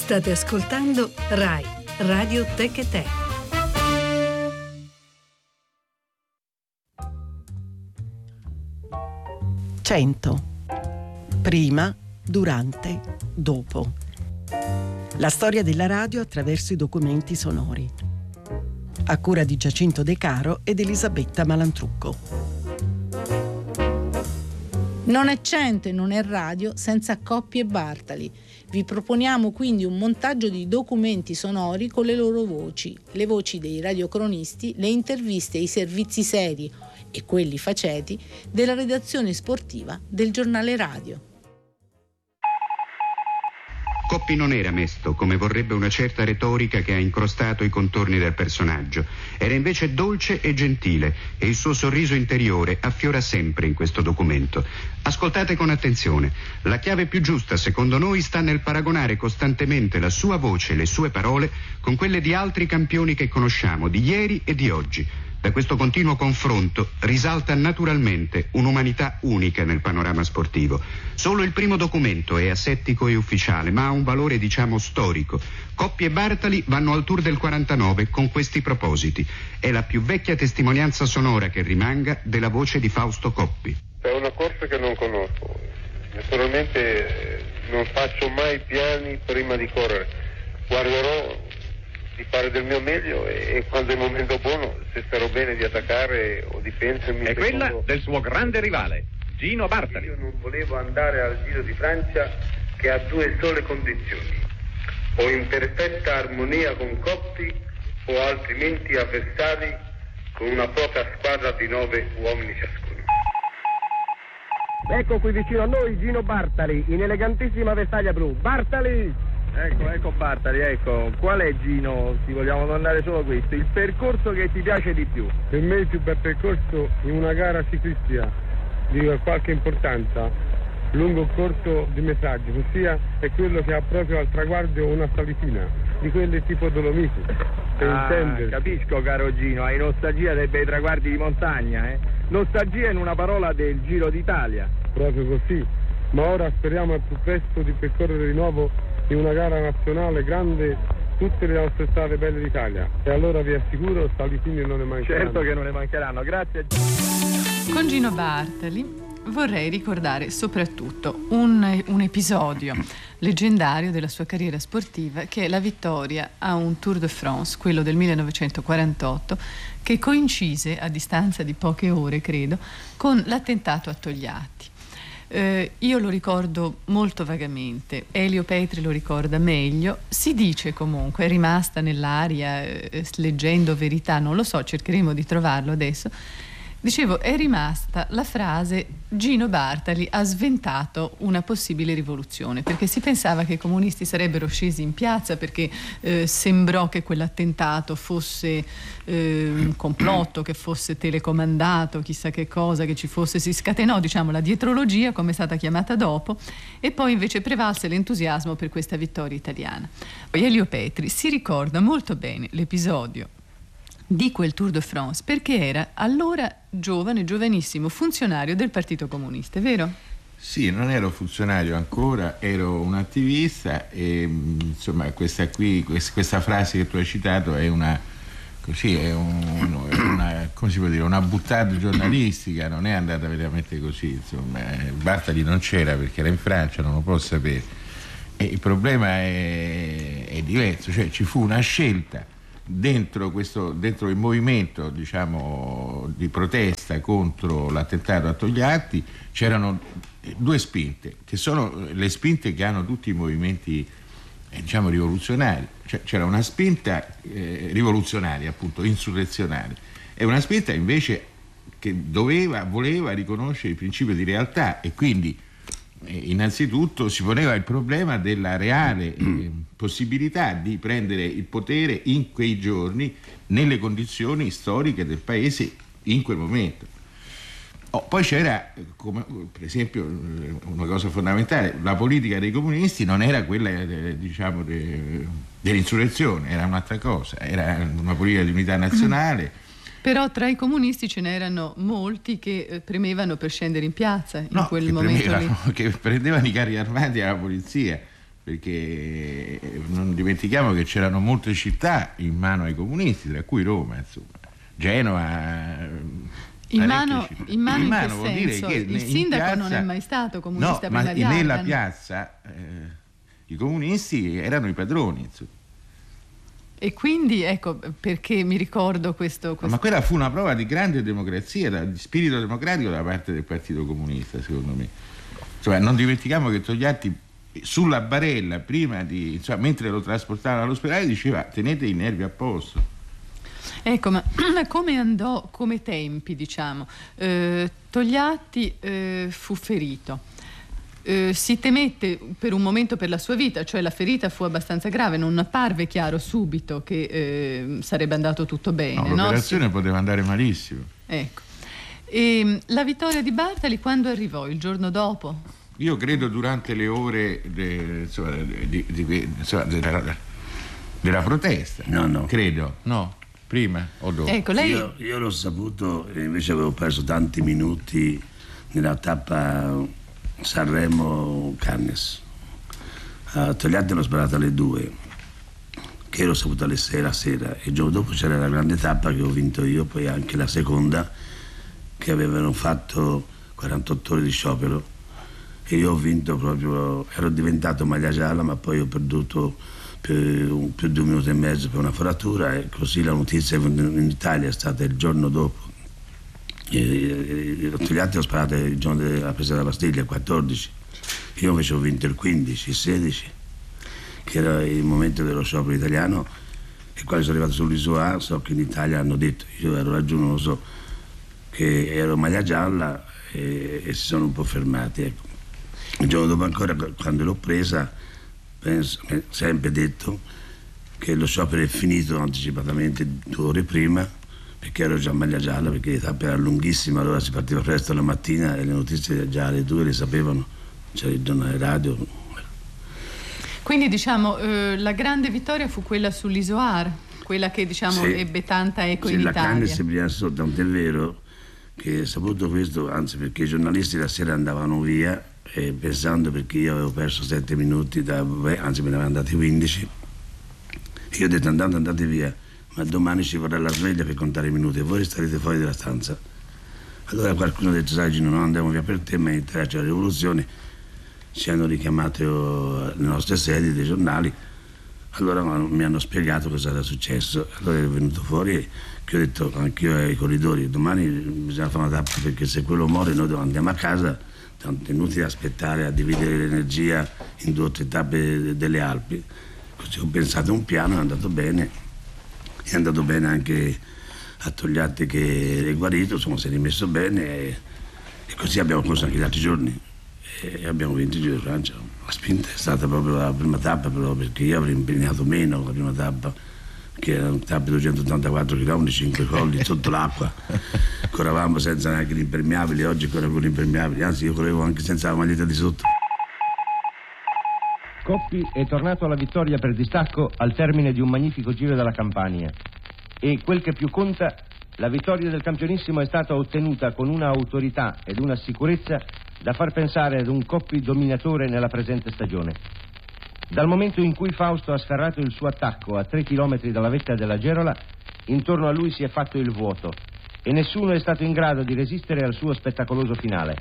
State ascoltando RAI, Radio Tech e Te. Cento. Prima, durante, dopo. La storia della radio attraverso i documenti sonori. A cura di Giacinto De Caro ed Elisabetta Malantrucco. Non è Cento e non è radio senza Coppi e Bartali. Vi proponiamo quindi un montaggio di documenti sonori con le loro voci, le voci dei radiocronisti, le interviste e i servizi seri e quelli faceti della redazione sportiva del giornale radio. Coppi non era mesto, come vorrebbe una certa retorica che ha incrostato i contorni del personaggio. Era invece dolce e gentile e il suo sorriso interiore affiora sempre in questo documento. Ascoltate con attenzione. La chiave più giusta, secondo noi, sta nel paragonare costantemente la sua voce e le sue parole con quelle di altri campioni che conosciamo, di ieri e di oggi. Da questo continuo confronto risalta naturalmente un'umanità unica nel panorama sportivo. Solo il primo documento è asettico e ufficiale, ma ha un valore, diciamo, storico. Coppi e Bartali vanno al Tour del 49 con questi propositi. È la più vecchia testimonianza sonora che rimanga della voce di Fausto Coppi. È una corsa che non conosco. Naturalmente non faccio mai piani prima di correre. Guarderò di fare del mio meglio e quando è il momento buono, se starò bene di attaccare o difendermi. È quella del suo grande rivale, Gino Bartali. Io non volevo andare al Giro di Francia che ha due sole condizioni: o in perfetta armonia con Coppi o altrimenti avversari con una poca squadra di 9 uomini ciascuno. Ecco qui vicino a noi Gino Bartali in elegantissima vestaglia blu. Bartali! Ecco Bartali, ecco. Qual è, Gino, ti vogliamo domandare solo questo, il percorso che ti piace di più? Per me il più bel percorso in una gara ciclistica di qualche importanza, lungo o corto di metraggio, ossia è quello che ha proprio al traguardo una salitina, di quelle tipo Dolomiti, per intendere. Capisco, caro Gino, hai nostalgia dei bei traguardi di montagna, eh? Nostalgia in una parola del Giro d'Italia. Proprio così, ma ora speriamo al più presto di percorrere di nuovo in una gara nazionale grande tutte le nostre strade belle d'Italia, e allora vi assicuro salitini non ne mancheranno. Certo che non ne mancheranno, grazie. Con Gino Bartali vorrei ricordare soprattutto un episodio leggendario della sua carriera sportiva, che è la vittoria a un Tour de France, quello del 1948, che coincise, a distanza di poche ore credo, con l'attentato a Togliatti. Io lo ricordo molto vagamente, Elio Petri lo ricorda meglio. Si dice comunque, è rimasta nell'aria, leggendo verità, non lo so, cercheremo di trovarlo adesso. Dicevo, è rimasta la frase: Gino Bartali ha sventato una possibile rivoluzione, perché si pensava che i comunisti sarebbero scesi in piazza perché sembrò che quell'attentato fosse un complotto, che fosse telecomandato, chissà che cosa, che ci fosse, si scatenò, diciamo, la dietrologia, come è stata chiamata dopo, e poi invece prevalse l'entusiasmo per questa vittoria italiana. Poi Elio Petri si ricorda molto bene l'episodio di quel Tour de France, perché era allora giovanissimo funzionario del Partito Comunista, vero? Sì, non ero funzionario ancora, ero un attivista e insomma questa frase che tu hai citato è una come si può dire, una buttata giornalistica, non è andata veramente così, insomma. Bartali non c'era perché era in Francia, non lo posso sapere, e il problema è diverso, cioè ci fu una scelta dentro il movimento, diciamo, di protesta contro l'attentato a Togliatti. C'erano due spinte, che sono le spinte che hanno tutti i movimenti diciamo rivoluzionari. Cioè, c'era una spinta rivoluzionaria, appunto, insurrezionale, e una spinta invece che voleva riconoscere il principio di realtà, e quindi innanzitutto si poneva il problema della reale possibilità di prendere il potere in quei giorni nelle condizioni storiche del paese in quel momento. Poi c'era, come, per esempio, una cosa fondamentale: la politica dei comunisti non era quella diciamo dell'insurrezione, era un'altra cosa, era una politica di unità nazionale. Però tra i comunisti ce n'erano molti che premevano per scendere in piazza in quel momento lì. Che prendevano i carri armati alla polizia. perché non dimentichiamo che c'erano molte città in mano ai comunisti, tra cui Roma, insomma, Genova. In mano in che vuol dire senso? che Il sindaco piazza, non è mai stato comunista, no, prima di nella Argan. piazza i comunisti erano i padroni, insomma. E quindi ecco perché mi ricordo questo. Ma quella fu una prova di grande democrazia, di spirito democratico da parte del Partito Comunista, secondo me. Insomma, non dimentichiamo che Togliatti sulla barella, mentre lo trasportavano all'ospedale, diceva: tenete i nervi a posto. Ecco, ma come andò come tempi, diciamo? Togliatti fu ferito. Si temette per un momento per la sua vita, cioè la ferita fu abbastanza grave, non apparve chiaro subito che sarebbe andato tutto bene. L'operazione poteva andare malissimo. Ecco. E la vittoria di Bartali quando arrivò? Il giorno dopo? Io credo durante le ore della protesta. No. Credo, no? Prima o dopo? Ecco, lei... Io l'ho saputo e invece avevo perso tanti minuti nella tappa Sanremo-Cannes. Togliatti hanno sparato alle 2, che ero saputo alle 6 la sera, e il giorno dopo c'era la grande tappa che ho vinto io, poi anche la seconda, che avevano fatto 48 ore di sciopero, e io ho vinto proprio, ero diventato maglia gialla, ma poi ho perduto più di 1 minuto e mezzo per una foratura, e così la notizia in Italia è stata il giorno dopo. Togliatti ho sparato il giorno della presa della Bastiglia, il 14, io invece ho vinto il 15, il 16, che era il momento dello sciopero italiano, e quando sono arrivato sull'Isola so che in Italia hanno detto, io ero laggiù, non lo so, che ero maglia gialla, e si sono un po' fermati, ecco. Il giorno dopo ancora, quando l'ho presa, sempre detto che lo sciopero è finito anticipatamente 2 ore prima, perché ero già maglia gialla, perché la tappa era lunghissima, allora si partiva presto la mattina e le notizie già alle 2 le sapevano, c'era il giornale radio. Quindi diciamo la grande vittoria fu quella sull'Isoar, quella che diciamo sì, ebbe tanta eco in la Italia. Cannes prima sotto, tanto è vero che saputo questo, anzi perché i giornalisti la sera andavano via, pensando, perché io avevo perso 7 minuti, anzi me ne avevano andati 15, io ho detto andate via, ma domani ci vorrà la sveglia per contare i minuti e voi starete fuori dalla stanza. Allora qualcuno ha detto: sai Gino, non andiamo via per te, ma in Italia c'è la rivoluzione. Ci hanno richiamato le nostre sedi dei giornali, allora mi hanno spiegato cosa era successo, allora è venuto fuori che ho detto anch'io ai corridori: domani bisogna fare una tappa, perché se quello muore noi andiamo a casa, tanto è inutile aspettare a dividere l'energia in 2 o 3 tappe delle Alpi. Così ho pensato un piano, è andato bene, è andato bene anche a Togliatti che è guarito, insomma si è rimesso bene, e così abbiamo corso anche gli altri giorni e abbiamo vinto il Giro di Francia. La spinta è stata proprio la prima tappa, però, perché io avrei impegnato meno la prima tappa, che era una tappa di 284 km, 5 colli sotto l'acqua, corravamo senza neanche gli impermeabili, oggi corro con gli impermeabili, anzi io correvo anche senza la maglietta di sotto. Coppi è tornato alla vittoria per distacco al termine di un magnifico Giro della Campania, e quel che più conta, la vittoria del campionissimo è stata ottenuta con una autorità ed una sicurezza da far pensare ad un Coppi dominatore nella presente stagione. Dal momento in cui Fausto ha sferrato il suo attacco a 3 chilometri dalla vetta della Gerola, intorno a lui si è fatto il vuoto e nessuno è stato in grado di resistere al suo spettacoloso finale.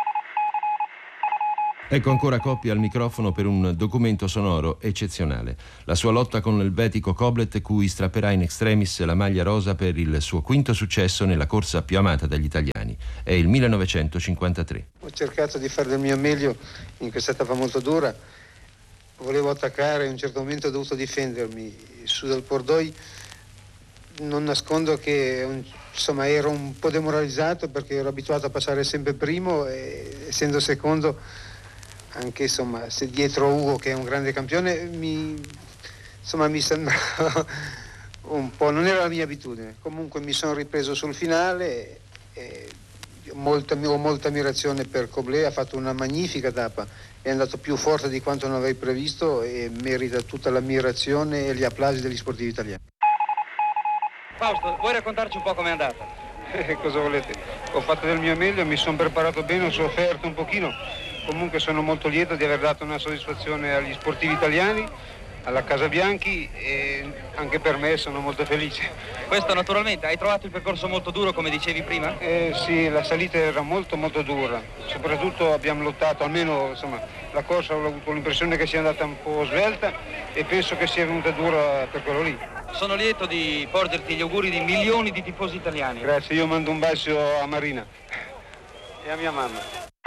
Ecco ancora Coppi al microfono per un documento sonoro eccezionale. La sua lotta con l'elvetico Koblet, cui strapperà in extremis la maglia rosa per il suo 5° successo nella corsa più amata dagli italiani. È il 1953. Ho cercato di fare del mio meglio in questa tappa molto dura. Volevo attaccare, a un certo momento ho dovuto difendermi. Su dal Pordoi non nascondo che insomma ero un po' demoralizzato, perché ero abituato a passare sempre primo, e essendo secondo, anche insomma se dietro Ugo che è un grande campione, mi sembrava un po', non era la mia abitudine. Comunque mi sono ripreso sul finale, ho molta ammirazione per Koblet, ha fatto una magnifica tappa, è andato più forte di quanto non avrei previsto e merita tutta l'ammirazione e gli applausi degli sportivi italiani. Fausto, vuoi raccontarci un po' com'è andata? Cosa volete? Ho fatto del mio meglio, mi sono preparato bene, ho sofferto un pochino, comunque sono molto lieto di aver dato una soddisfazione agli sportivi italiani, alla Casabianchi, e anche per me sono molto felice. Questo naturalmente, hai trovato il percorso molto duro come dicevi prima? Sì, la salita era molto dura, soprattutto abbiamo lottato, almeno insomma, la corsa ho avuto l'impressione che sia andata un po' svelta e penso che sia venuta dura per quello lì. Sono lieto di porgerti gli auguri di milioni di tifosi italiani. Grazie, io mando un bacio a Marina e a mia mamma.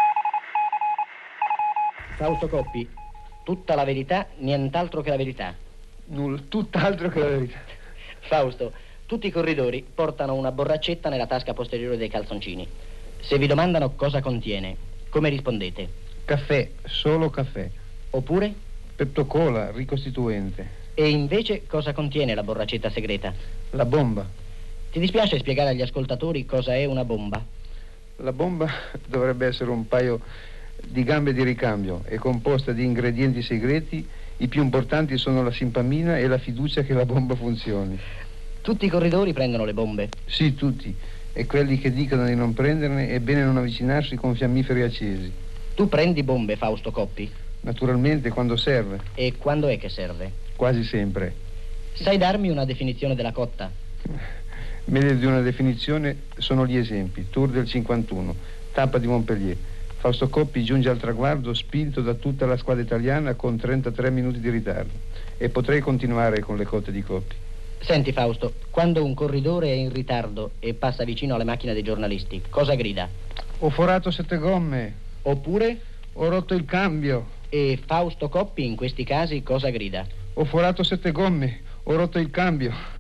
Fausto Coppi, tutta la verità, nient'altro che la verità. Tutt'altro che la verità. Fausto, tutti i corridori portano una borraccetta nella tasca posteriore dei calzoncini. Se vi domandano cosa contiene, come rispondete? Caffè, solo caffè. Oppure? Peptocola, ricostituente. E invece cosa contiene la borraccetta segreta? La bomba. Ti dispiace spiegare agli ascoltatori cosa è una bomba? La bomba dovrebbe essere un paio di gambe di ricambio, è composta di ingredienti segreti, i più importanti sono la simpamina e la fiducia che la bomba funzioni. Tutti i corridori prendono le bombe? Sì, tutti, e quelli che dicono di non prenderne è bene non avvicinarsi con fiammiferi accesi. Tu prendi bombe, Fausto Coppi? Naturalmente, quando serve. E quando è che serve? Quasi sempre. Sai darmi una definizione della cotta? Meglio di una definizione sono gli esempi. Tour del 51, tappa di Montpellier. Fausto Coppi giunge al traguardo spinto da tutta la squadra italiana con 33 minuti di ritardo. E potrei continuare con le cotte di Coppi. Senti Fausto, quando un corridore è in ritardo e passa vicino alle macchine dei giornalisti, cosa grida? Ho forato 7 gomme. Oppure? Ho rotto il cambio. E Fausto Coppi in questi casi cosa grida? Ho forato 7 gomme, ho rotto il cambio.